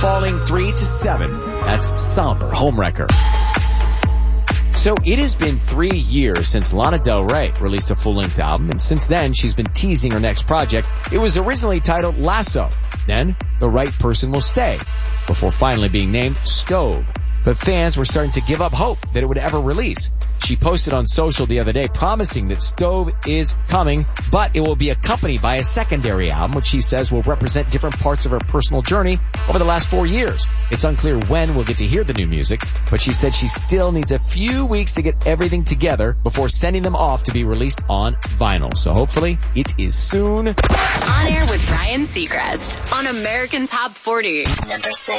falling 3 to 7. That's somber homewrecker. So it has been 3 years since Lana Del Rey released a full-length album, and since then she's been teasing her next project. It was originally titled Lasso, then The Right Person Will Stay, before finally being named Stove. But fans were starting to give up hope that it would ever release. She posted on social the other day promising that Stove is coming, but it will be accompanied by a secondary album, which she says will represent different parts of her personal journey over the last 4 years. It's unclear when we'll get to hear the new music, but she said she still needs a few weeks to get everything together before sending them off to be released on vinyl. So hopefully it is soon. On Air with Ryan Seacrest on American Top 40. Number 6.